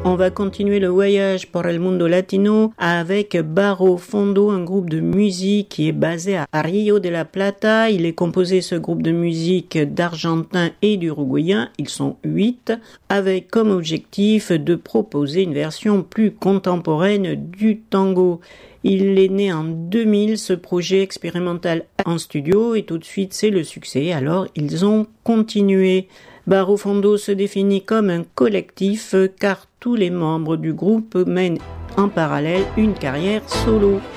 On va continuer le voyage por el mundo latino avec Barro Fondo, un groupe de musique qui est basé à Rio de la Plata. Il est composé, ce groupe de musique, d'Argentins et d'Uruguayens. Ils sont 8, avec comme objectif de proposer une version plus contemporaine du tango. Il est né en 2000, ce projet expérimental en studio, et tout de suite c'est le succès, alors ils ont continué. Barro Fondo se définit comme un collectif car tous les membres du groupe mènent en parallèle une carrière solo.